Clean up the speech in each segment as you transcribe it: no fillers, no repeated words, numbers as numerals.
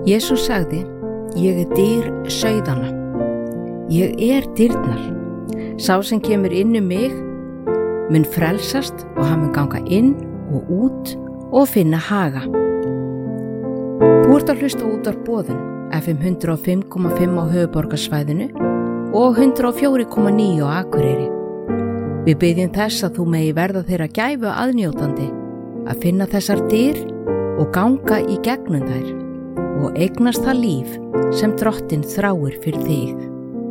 Jesús sagði, ég dyr sauðanna. Ég dyrnar. Sá sem kemur inn mig mun frelsast og hann mun ganga inn og út og finna haga. Þú ert að hlusta útvarp Boðun, FM 105,5 á höfuðborgarsvæðinu og 104,9 á Akureyri. Við biðjum þess að þú megi verða þeirra gæfu aðnjótandi að finna þessar dyr og ganga í gegnum þær og eignast það líf sem Drottinn þráir fyrir þig.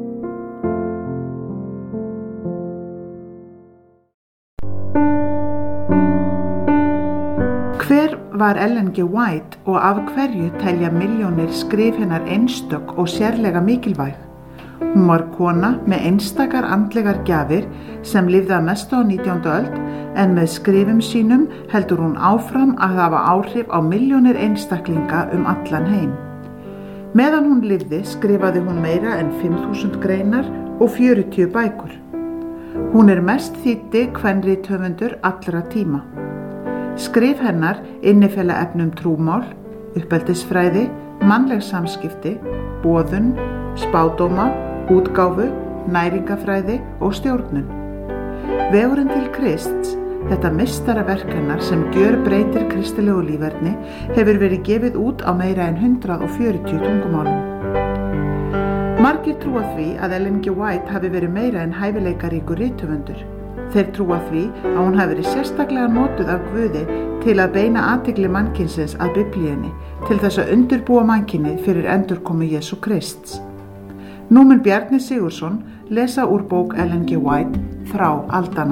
Hver var Ellen G. White og af hverju telja milljónir skrif hennar einstök og sérlega mikilvæg? Hún var kona með einstakar andlegar gjafir sem lifði að mestu á 19. öld en með skrifum sínum heldur hún áfram að hafa áhrif á milljónir einstaklinga allan heim. Meðan hún lifði skrifaði hún meira en 5.000 greinar og 40 bækur. Hún mest þýddi kvenrithöfundur allra tíma. Skrif hennar innifela efnum trúmál, uppeldisfræði, mannleg samskipti, boðun, spádóma, útgáfu, næringafræði og stjórnun. Vegurinn til Krists, þetta meistaraverk hennar sem gjörbreytir kristilegu líferni, hefur verið gefið út á meira en 140 tungumálum. Margir trúa því að Ellen G. White hafi verið meira en hæfileikaríkur rithöfundur. Þeir trúa því að hún hafi verið sérstaklega notuð af Guði til að beina athygli mannkynsins að Biblíunni til þess að undirbúa mannkynið fyrir endurkomu Jesú Krists. Nú mun Bjarni Sigurðsson lesa úr bók Ellen G. White, Þrá aldanna.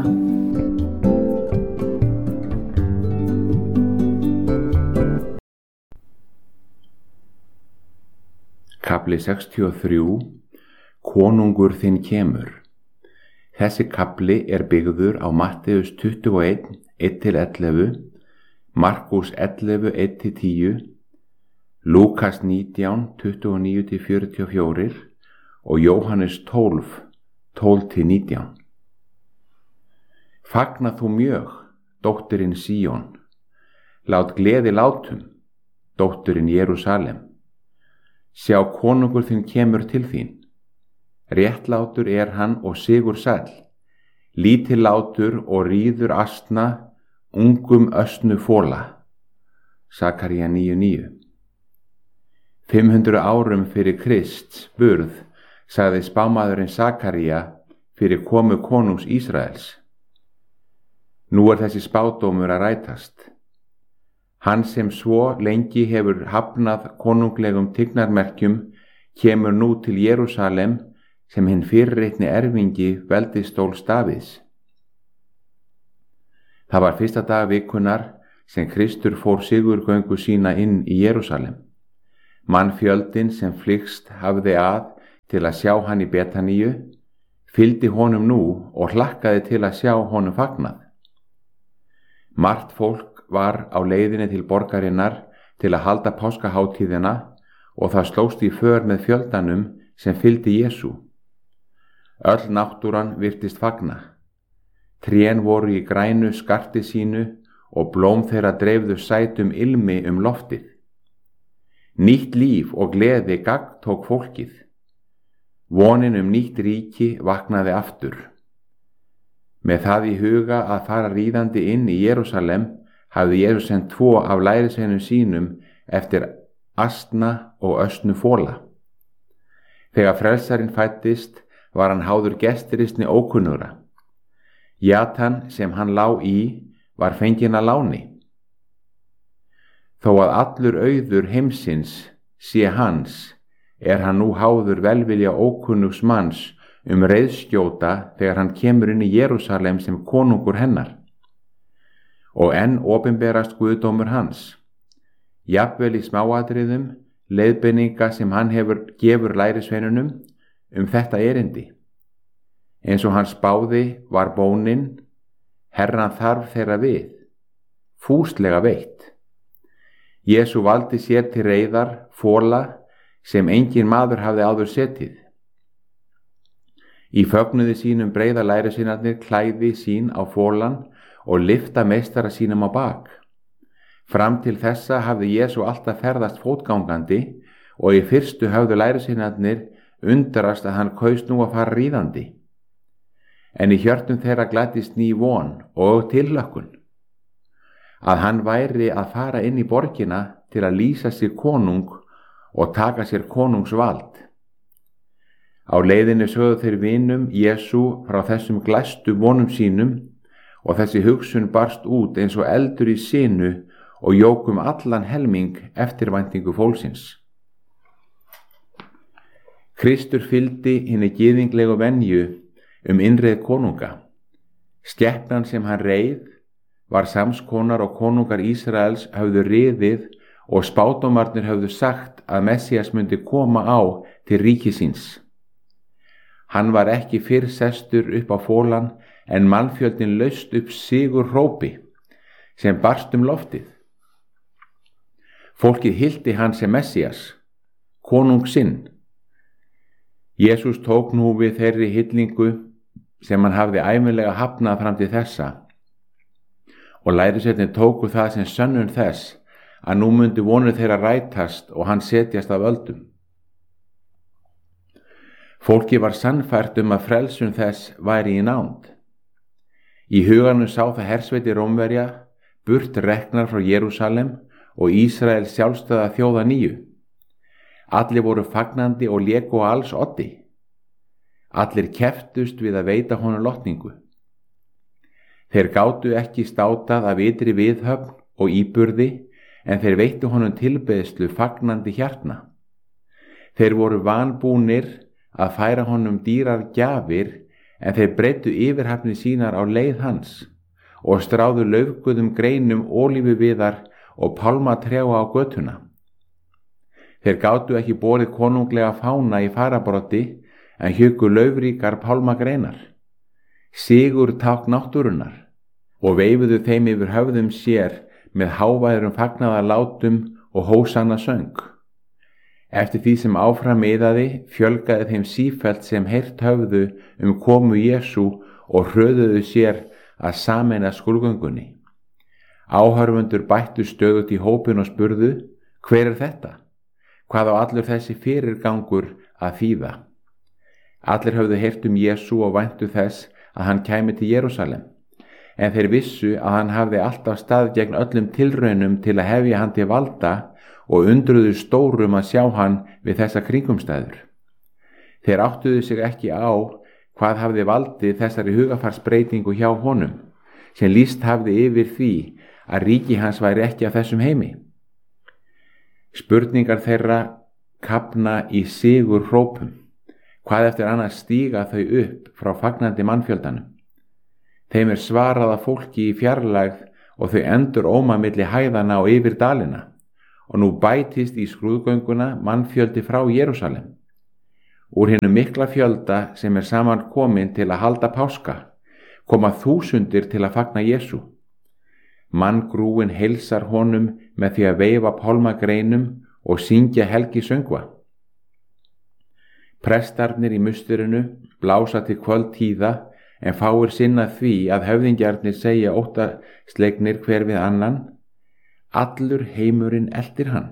Kafli 63. Konungur þinn kemur. Þessi kafli byggður á Matteus 21, 1-11, Markús 11, 1-10, Lúkas 19, 29-44 og Jóhannes 12, 12-19. Fagna þú mjög, dóttirin Síón, lát gleði látum, dóttirin Jerúsalem. Sjá, konungur þinn kemur til þín. Réttlátur hann og sigursæll, lítillátur og ríður asna, ungum ösnu fola. Sakaría 9:9. 500 árum fyrir Krists burð sagði spámaðurinn Sakaría fyrir komu konungs Ísraels. Nú þessi spádómur að rætast. Hann sem svo lengi hefur hafnað konunglegum tignarmerkjum kemur nú til Jerúsalem sem hinn fyrirreitni erfingi veldistóls Davíðs. Það var fyrsta dag vikunnar sem Kristur fór sigurgöngu sína inn í Jerúsalem. Mannfjöldinn sem flykst hafði að til að sjá hann í Betaníu, fylgdi honum nú og hlakkaði til að sjá honum fagnað. Margt fólk var á leiðinni til borgarinnar til að halda páskaháttíðina og það slóst í för með fjöldanum sem fylgdi Jesú. Öll náttúran virtist fagna. Trén voru í grænu skarti sínu og blóm þeirra dreifðu sætum ilmi loftið. Nýtt líf og gleði gagn tók fólkið. Vonin nýtt ríki vaknaði aftur. Með það í huga að fara ríðandi inn í Jerúsalem hafði Jesús sendt 2 af lærisveinum sínum eftir asna og ösnu fola. Þegar frelsarinn fæddist var hann háður gestiristni ókunnugra. Jatan sem hann lá í var fenginn að láni. Þó að allur auður heimsins sé hans, hann nú háður velvilja ókunnugs manns reiðskjóta þegar hann kemur inn í Jerúsalem sem konungur hennar. Og enn opinberast guðdómur hans. Jafnvel í smáatriðum, leiðbeininga sem hann gefur lærisveinunum þetta erindi. Eins og hann spáði var bónin, Herran þarf þeirra við, fúslega veitt. Jesú valdi sér til reiðar fola sem engin maður hafði áður setið. Í fögnuði sínum breiða lærisveinarnir klæði sín á folan og lyfta meistara sínum á bak. Fram til þessa hafði Jesú alltaf ferðast fótgangandi og í fyrstu höfðu lærisveinarnir undrast að hann kaus nú að fara ríðandi. En í hjörtum þeirra gladdist ný von og tilhlökkun, að hann væri að fara inn í borgina til að lýsa sér konung og taka sér konungsvald. Á leiðinni sögðu þeir vinum Jesú frá þessum glæstu vonum sínum og þessi hugsun barst út eins og eldur í sinu og jók allan helming eftirvæntingu fólksins. Kristur fylgdi hinni gyðinglegu venju innreið konunga. Skepnan sem hann reið var samskonar og konungar Ísraels höfðu riðið og spádómarnir höfðu sagt að Messías myndi koma á til ríki síns. Hann var ekki fyrr sestur upp á fólan en mannfjöldin laust upp sigur hrópi sem barst loftið. Fólkið hylti hann sem Messías, konung sinn. Jesús tók nú við þeirri hyllingu sem hann hafði ævinlega hafnað fram til þessa og lærisveinarnir tóku það sem sönnun þess að nú myndi vonir þeirra rætast og hann setjast af völdum. Fólki var sannfært að frelsun þess væri í nánd. Í huganum sá það hersveiti Rómverja burt reknar frá Jerúsalem og Ísrael sjálfstæða þjóða nýju. Allir voru fagnandi og léku á alls oddi. Allir keftust við að veita honum lotningu. Þeir gátu ekki státað af ytri viðhöfn og íburði, en þeir veittu honum tilbeiðslu fagnandi hjartna. Þeir voru vanbúnir að færa honum dýrar gjafir, en þeir breyttu yfirhafnir sínar á leið hans og stráðu laufguðum greinum ólífuviðar og pálmatrjá á götuna. Þeir gátu ekki borið konunglega fána í farabrotti, en hjuggu laufríkar pálmagreinar, sigur tákn náttúrunnar, og veifuðu þeim yfir höfðum sér með hávæðurum fagnaðarlátum og hósanna söng. Eftir því sem áfram miðaði fjölgaði þeim sífellt sem heyrt höfðu komu Jesú og hröðuðu sér að sameina skrúðgöngunni. Áhorfendur bættu stöðugt í hópinn og spurðu: hver er þetta? Hvað á allur þessi fyrirgangur að þýða? Allir höfðu heyrt Jesú og væntu þess að hann kæmi til Jerúsalem, en þeir vissu að hann hafði alltaf stað gegn öllum tilraunum til að hefja hann til valda og undruðu stórum að sjá hann við þessa kringumstæður. Þeir áttuðu sig ekki á hvað hafði valdið þessari hugafarsbreytingu hjá honum, sem lýst hafði yfir því að ríki hans væri ekki af þessum heimi. Spurningar þeirra kafna í sigur hrópum. Hvað eftir annars stíga þau upp frá fagnandi mannfjöldanum. Þeim er svarað af fólki í fjarlægð og þau endur óma milli hæðana og yfir dalina, og nú bætist í skrúðgönguna mannfjöldi frá Jerúsalem. Úr hinum mikla fjölda sem er saman komin til að halda páska, koma þúsundir til að fagna Jesú. Manngrúin heilsar honum með því að veifa pálmagreinum og syngja helgisöngva. Prestarnir í musturinu blása til kvöldtíða, en fáir sinna því að höfðingjarnir segja óttaslegnir hver við annan: allur heimurinn eltir hann.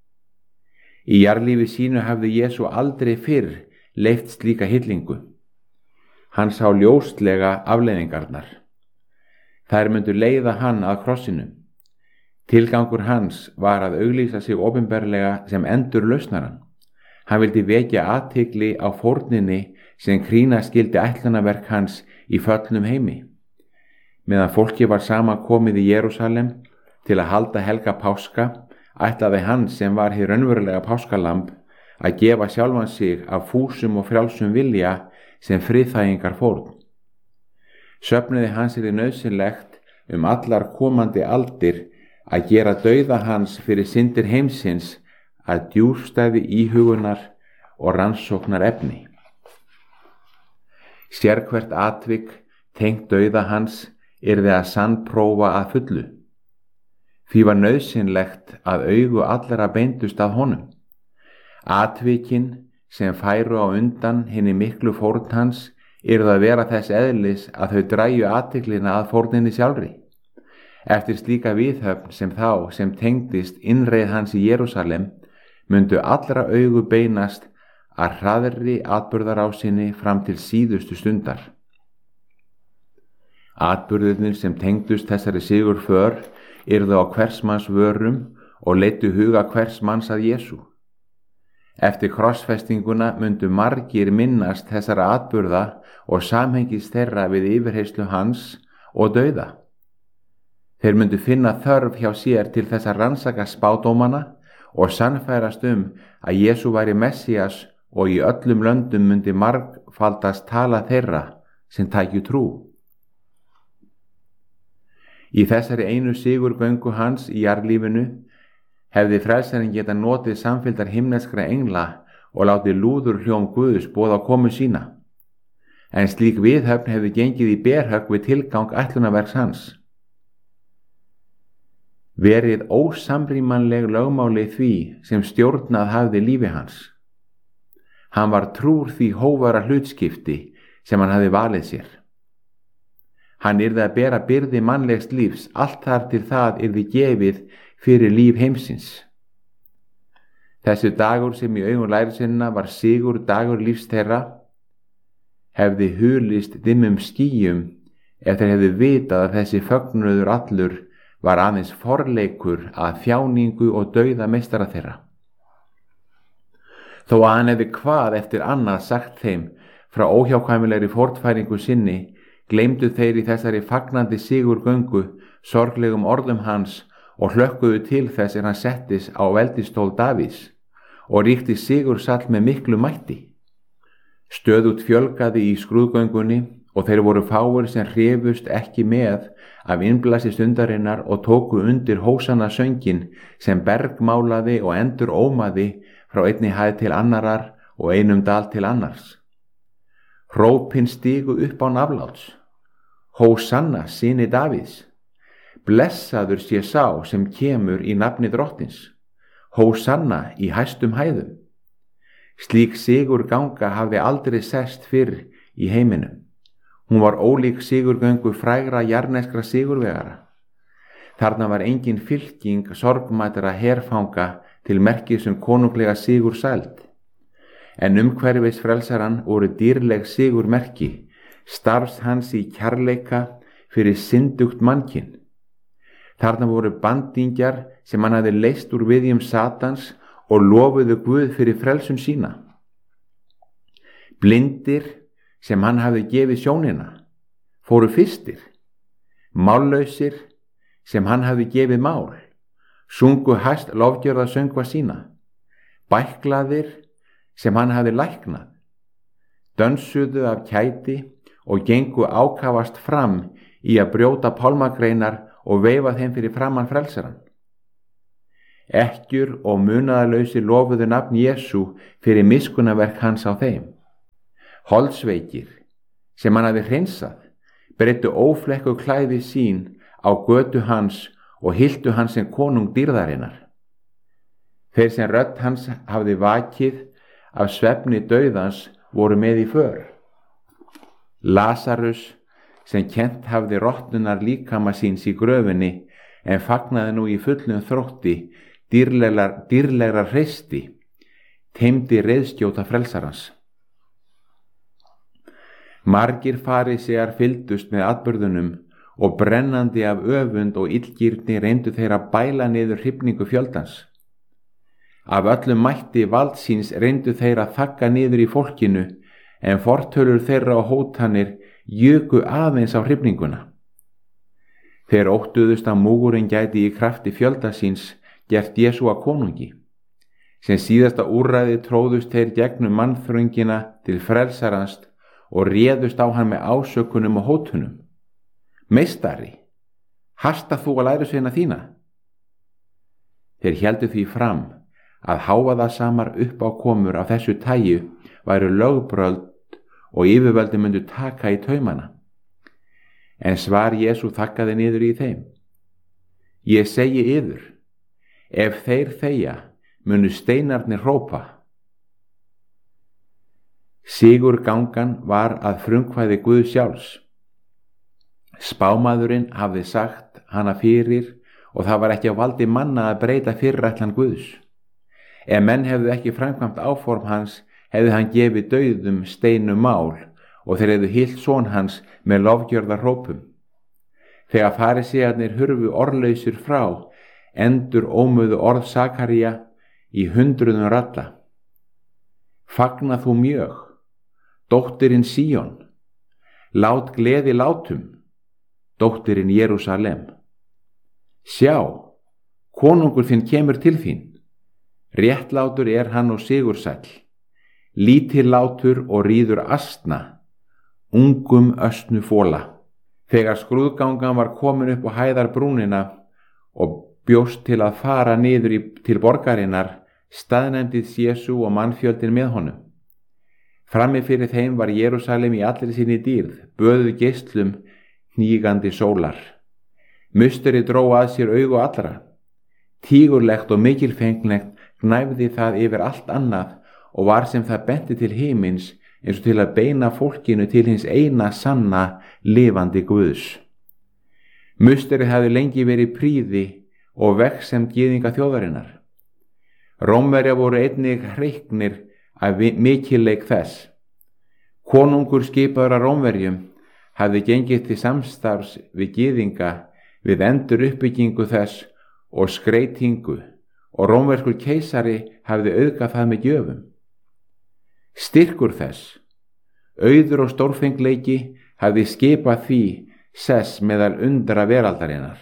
Í jarðlífi sínu hafði Jesú aldrei fyrr leyft slíka hyllingu. Hann sá ljóslega afleiðingarnar. Þær myndu leiða hann að krossinu. Tilgangur hans var að auglýsa sig opinberlega sem endurlausnaran. Hann vildi vekja athygli á fórninni sem krýna skildi ætlunarverk hans í föllnum heimi. Meðan fólki var saman komið í Jerúsalem til að halda helga páska, ætlaði hann sem var hið raunverulega páskalamb að gefa sjálfan sig af fúsum og frjálsum vilja sem friðþægingar fórn. Söfnuði hans nauðsynlegt allar komandi aldir að gera dauða hans fyrir syndir heimsins að djúpstæði íhugunar og rannsóknar efni. Sérhvert atvik tengt dauða hans yrði að sannprófa að fullu. Því var nauðsynlegt að augu allra beindust að honum. Atvikin sem færu á undan hinni miklu fórn hans yrðu að vera þess eðlis að þau dræju athyglina að fórninni sjálfri. Eftir slíka viðhöfn sem tengdist innreið hans í Jerúsalem myndu allra augu beinast að hraðri atburðarásinni fram til síðustu stundar. Atburðirnir sem tengdust þessari sigurför yrðu á hvers manns vörum og leiddu huga hvers manns að Jesú. Eftir krossfestinguna myndu margir minnast þessara atburða og samhengis þeirra við yfirheyrslu hans og dauða. Þeir myndu finna þörf hjá sér til þess að rannsaka spádómana og sannfærast að Jesú væri Messías, og í öllum löndum myndi margfaldast tala þeirra sem tækju trú. Í þessari einu sigurgöngu hans í jarðlífinu hefði frelsarinn getað notið samfylgdar himneskra engla og látið lúður hljóm Guðs boða komu sína. En slík viðhöfn hefði gengið í berhögg við tilgang ætlunarverks hans. Verið ósamrýmanleg lögmáli því sem stjórnað hafði lífi hans. Hann var trúr því hófara hlutskipti sem hann hafði valið sér. Hann yrði að bera byrði mannlegs lífs allt þar til það yrði gefið fyrir líf heimsins. Þessi dagur sem í augum lærisveinanna var sigur dagur lífs þeirra hefði hulist dimmum skýjum ef þeir hefði vitað að þessi fögnuður allur var aðeins forleikur að þjáningu og dauða meistara þeirra. Þó að hann hefði hvað eftir annað sagt þeim frá óhjákvæmilegri fórnfæringu sinni, gleymdu þeir í þessari fagnandi sigurgöngu sorglegum orðum hans og hlökkuðu til þess hann settis á veldistól Davíðs og ríkti sigursall með miklu mætti. Stöðugt fjölgaði í skrúðgöngunni og þeir voru fáir sem hrifust ekki með af innblasi stundarinnar og tóku undir hósanna söngin sem bergmálaði og endur ómaði frá einni hæð til annarar og einum dal til annars. Hrópin stigu upp án afláts. Hósanna, syni Davíðs. Blessaður sé sá sem kemur í nafni drottins. Hósanna í hæstum hæðum. Slík sigurganga hafði aldrei sest fyrr í heiminum. Hún var ólík sigurgöngu frægra jarneskra sigurvegara. Þarna var engin fylking sorgmætra herfanga til merkis konunglega sigur sæld. En umhverfis frelsarann voru dýrleg sigurmerki, starfs hans í kærleika fyrir syndugt mannkinn. Þarna voru bandingjar sem hann hafði leyst úr viðjum Satans og lofuðu Guð fyrir frelsun sína. Blindir sem hann hafði gefið sjónina, fóru fyrstir. Mállausir sem hann hafði gefið mál, sungu hæst lofgjörða söngva sína. Bæklaðir sem hann hafði læknað, dönsuðu af kæti og gengu ákafast fram í að brjóta pálmagreinar og veifa þeim fyrir framan frelsarann. Ekkjur og munaðarlausi lofuðu nafn Jesú fyrir miskunnaverk hans á þeim. Holdsveikir sem hann hafði hreinsað breiddu óflekku klæði sín á götu hans og hyltu hans sem konung dýrðarinnar. Þeir sem rödd hans hafði vakið af svefni dauðans voru með í för. Lasarus sem kennt hafði rotnunar líkama síns í gröfinni en fagnaði nú í fullum þrótti dýrlegra hreysti, teymdi reiðskjóta frelsarans. Margir farisear fylgdust með atburðunum og brennandi af öfund og illgirni reyndu þeir að bæla niður hrifningu fjöldans. Af öllum mætti valdsins reyndu þeir að þagga niður í fólkinu en fortölur þeirra og hótanir juku aðeins á hrifninguna. Þeir óttuðust að múgurinn gæti í krafti fjölda síns gert Jesú að konungi. Sem síðasta úrræði tróðust þeir gegnum mannþröngina til frelsarans og réðust á hann með ásökunum og hótunum. Meistari, hasta þú að lærisveina þína? Þeir héldu því fram að hávaðasamar uppákomur af þessu tagi væru lögbröld og yfirvöldi myndu taka í taumana. En svar Jesú þakkaði niður í þeim. Ég segi yður, ef þeir þegja, munu steinarnir hrópa. Sigurgangan var að frumkvæði Guðs sjálfs. Spámaðurinn hafði sagt hana fyrir og það var ekki á valdi manna að breyta fyrirætlan Guðs. Ef menn hefðu ekki framkvæmt áform hans, hefði hann gefið dauðum steinum mál og þeir hefðu hyllt son hans með lofgjörðarhrópum. Þegar farisæarnir hurfu orðlausir frá, endur ómuðu orð Sakaría í hundruðum radda. Fagna þú mjög, dóttirin Síón, lát gleði látum, dóttirin Jerúsalem. Sjá, konungur þinn kemur til þín, réttlátur er hann og sigursæll, lítillátur og ríður asna, ungum ösnu fóla. Þegar skrúðgangan var komin upp á hæðarbrúnina og bjóst til að fara niður til borgarinnar, staðnæmdist Jesú og mannfjöldin með honum. Frammi fyrir þeim var Jerúsalem í allri sinni dýrð, böðuð geislum hnígandi sólar. Musteri dró að sér augu allra. Tígurlegt og mikilfenglegt gnæfði það yfir allt annað og var sem það benti til himins, eins og til að beina fólkinu til hins eina sanna lifandi Guðs. Musteri hafði lengi verið prýði og vegsemd gyðinga þjóðarinnar. Rómverjar voru einnig hreyknir af mikilleik þess. Konungur skipaður af Rómverjum hafði gengið til samstarfs við gyðinga við endur uppbyggingu þess og skreytingu, og rómverskur keisari hafði auðgað það með gjöfum. Styrkur þess, auður og stórfengleiki hafði skipað því sess meðal undra veraldarinnar.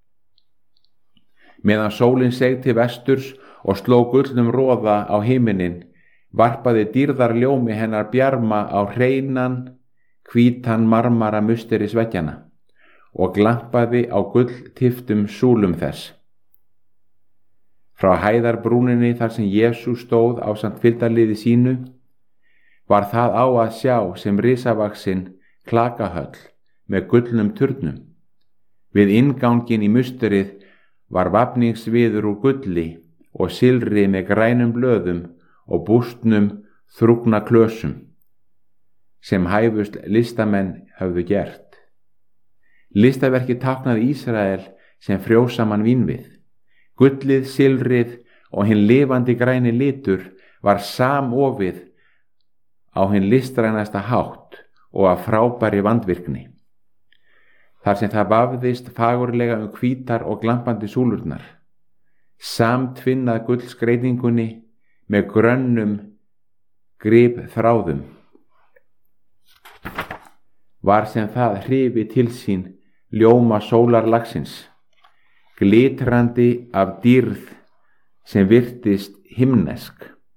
Meðan sólin seig til vesturs og sló gullnum roða á himinin, varpaði dýrðarljómi hennar bjarma á hreinan, hvítan marmara musterisveggjana og glampaði á gulltiftum súlum þess. Frá hæðarbrúninni þar sem Jesú stóð ásamt fylgdarliði sínu, var það á að sjá sem risavaxin klakahöll með gullnum turnum. Við inngangin í musterið var vafningsviður úr gulli og silri með grænum blöðum og bústnum þrúgna klösum, sem hæfust listamenn höfðu gert. Listaverki táknaði Ísrael sem frjósaman vínvið. Gullið, silrið og hinn lifandi græni litur var samofið á hinn listrænasta hátt og af frábæri vandvirkni. Þar sem það vafðist fagurlega hvítar og glampandi súlurnar, samtvinnað gullskreytingunni með grönnum gripþráðum, var sem það hrifi til sín ljóma sólarlagsins, glitrandi af dýrð sem virtist himnesk.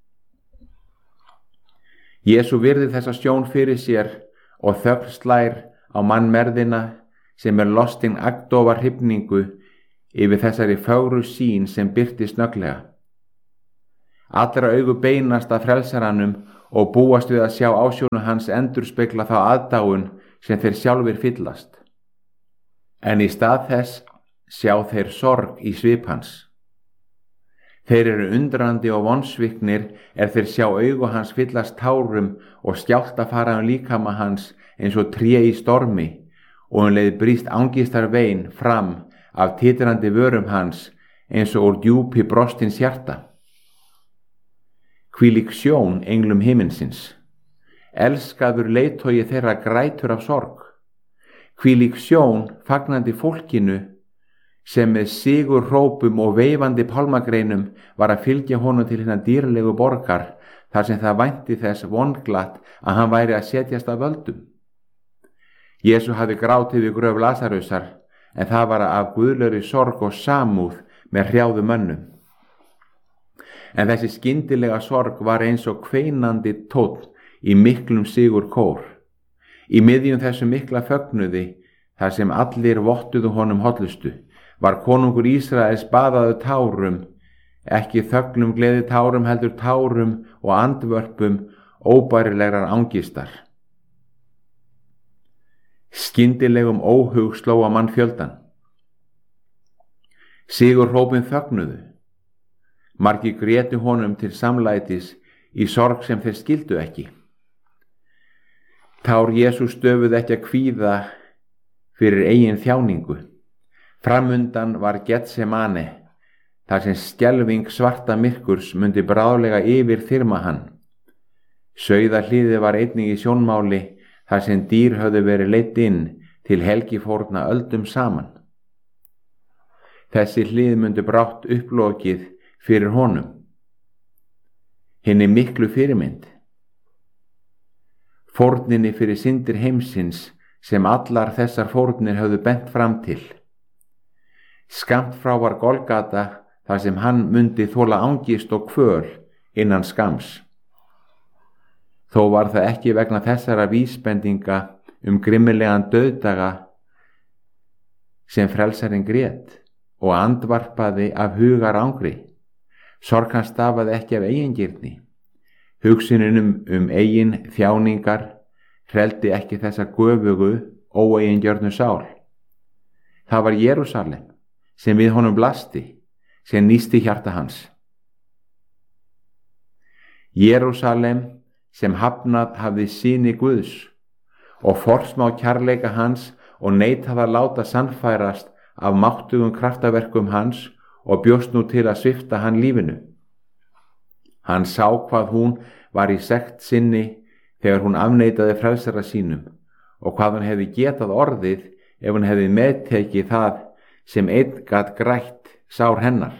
Jesú virði þessa sjón fyrir sér og þögn slær á mannmerðina sem lostin agndofa hrifningu yfir þessari fögru sýn sem birti snögglega. Allra augu beinast að frelsaranum og búast við að sjá ásjónu hans endurspegla þá aðdáun sem þeir sjálfir fyllast. En í stað þess sjá þeir sorg í svip hans. Þeir eru undrandi og vonsviknir þeir sjá augu hans fyllast tárum og skjálta fara líkama hans eins og tré í stormi, og leið brýst angistar vein fram af titrandi vörum hans eins og úr djúpi brostins hjarta. Hvílík sjón englum himinsins, elskaður leiðtogi þeirra grætur af sorg. Hvílík sjón fagnandi fólkinu sem með sigur hrópum og veifandi pálmagreinum var að fylgja honum til hinna dýrlegu borgar, þar sem það vænti þess vonglatt að hann væri að setjast að völdum. Jesú hafði grátið við gröf Lasarusar, en það var af guðlegri sorg og samúð með hrjáðu mönnum. En þessi skyndilega sorg var eins og kveinandi tónn í miklum sigur kór. Í miðjum þessu mikla fögnuði, þar sem allir vottuðu honum hollustu, var konungur Ísraels baðaður tárum, ekki þögnum gleði tárum heldur tárum og andvörpum óbærilegrar angistar. Skyndilegum óhug sló á mannfjöldan. Sigurhrópin þögnuðu. Margir grétu honum til samlætis í sorg sem þeir skildu ekki. Tár Jesú stöfuð ekki að kvíða fyrir eigin þjáningu. Framundan var Getsemane, þar sem skelfing svarta myrkurs mundi bráðlega yfir þyrma hann. Sauðahliðið var einnig í sjónmáli þar sem dýr höfðu verið leidd inn til helgifórna öldum saman. Þessi hlið mundi brátt upplokið fyrir honum, hinni miklu fyrirmynd, fórninni fyrir syndir heimsins sem allar þessar fórnir höfðu bent fram til. Skammt frá var Golgata þar sem hann mundi þola angist og kvöl innan skams. Þó var það ekki vegna þessara vísbendinga grimmilegan dauðdaga sem frelsarinn grét og andvarpaði af hugar angri. Sorg hans stafaði ekki af eigingirni. Hugsunin eigin þjáningar hreldi ekki þessa göfugu, óeigingjörnu sál. Það var Jerúsalem sem við honum blasti, sem nísti hjarta hans. Jerúsalem sem hafnað hafði syni Guðs og forsmá kærleika hans og neitað að láta sannfærast af máttugum kraftaverkum hans og bjóst nú til að svipta hann lífinu. Hann sá hvað hún var í sekt sinni þegar hún afneitaði frelsara sínum og hvað hún hefði getað orðið ef hún hefði meðtekið það sem einn gat grætt sár hennar.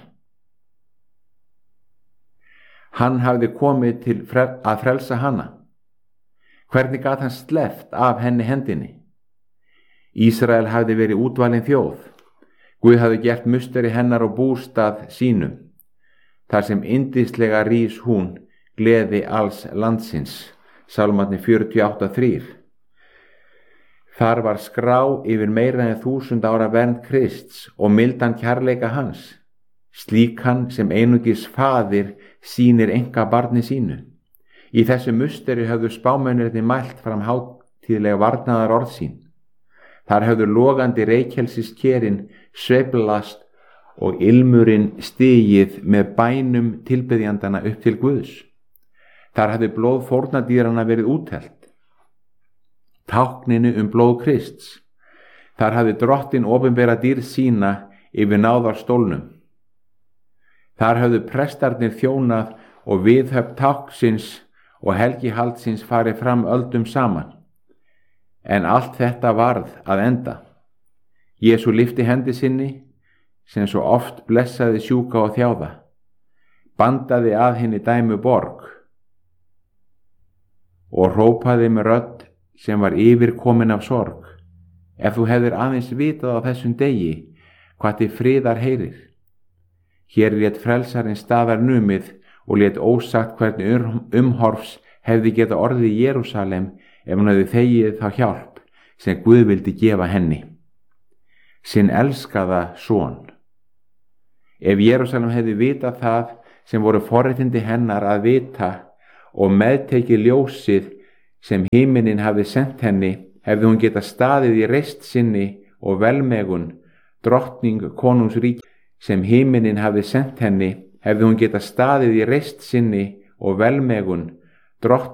Hann hafði komið til að frelsa hana. Hvernig gat hann sleppt af henni hendinni? Ísrael hafði verið útvalin þjóð. Guð hafði gert musteri hennar og bústað sínum, þar sem yndislega rís hún gleði alls landsins. Sálmarnir 48:3. Þar var skrá yfir meira en 1000 ára vernd Krists og mildan kærleika hans, slíkan sem einungis faðir sýnir enga barni sínu. Í þessu musteri höfðu spámennirnir mælt fram hátíðlega varnaðar orð sín. Þar höfðu logandi reykjelsiskerin sveiflast og ilmurinn stigið með bænum tilbeðjandana upp til Guðs. Þar hafði blóð fórnardýranna verið úthellt, tákninu blóð Krists. Þar hafði drottinn opinbera dýrð sína yfir náðarstólnum. Þar höfðu prestarnir þjónað og viðhöfn táknsins og helgihaldsins farið fram öldum saman. En allt þetta varð að enda. Jesú lyfti hendi sinni, sem svo oft blessaði sjúka og þjáða, bandaði að henni dæmu borg og hrópaði með rödd sem var yfirkomin af sorg: ef þú hefðir aðeins vitað á þessum degi hvað til friðar heyrir. Hér lét frelsarinn staðar numið og lét ósagt hvernig umhorfs hefði geta orðið í Jerúsalem ef hún hefði þegið þá hjálp sem Guð vildi gefa henni, sinn elskaða son. Ef Jerúsalem hefði vitað það sem voru forréttindi hennar að vita og meðtekið ljósið sem himinin hafði sent henni, hefði hún geta staðið í reist sinni og velmegun. Drottning konungsríki sem himinin hafði sent henni, hefði hún geta staðið í reist sinni og velmegun. Drottning